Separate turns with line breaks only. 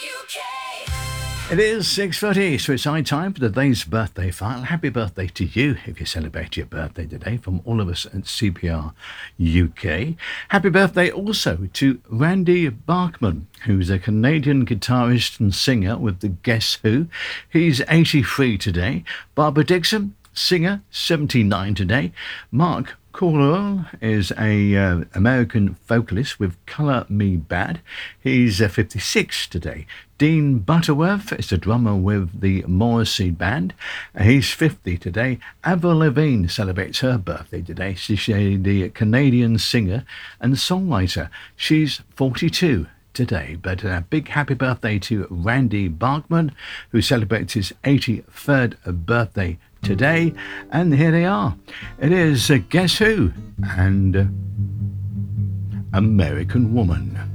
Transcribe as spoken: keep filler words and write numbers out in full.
It is six thirty, so it's high time for today's birthday file. Happy birthday to you if you celebrate your birthday today from all of us at C P R U K. Happy birthday also to Randy Bachman, who's a Canadian guitarist and singer with the Guess Who. He's eighty-three today. Barbara Dixon, singer, seventy-nine today. Mark Corwell is a uh, American vocalist with Colour Me Bad. He's uh, fifty-six today. Dean Butterworth is a drummer with the Morrissey Band. Uh, he's fifty today. Avril Lavigne celebrates her birthday today. She's uh, the Canadian singer and songwriter. She's forty-two today. But a big happy birthday to Randy Bachman, who celebrates his eighty-third birthday today. And here they are. It is uh, Guess Who and uh, American Woman.